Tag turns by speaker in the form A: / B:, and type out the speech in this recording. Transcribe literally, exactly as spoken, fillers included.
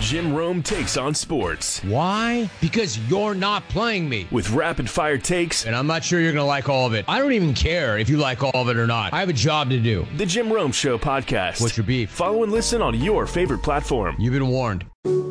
A: Jim Rome Takes on Sports.
B: Why? Because you're not playing me.
A: With rapid-fire takes.
B: And I'm not sure you're going to like all of it. I don't even care if you like all of it or not. I have a job to do.
A: The Jim Rome Show podcast.
B: What's your beef?
A: Follow and listen on your favorite platform.
B: You've been warned.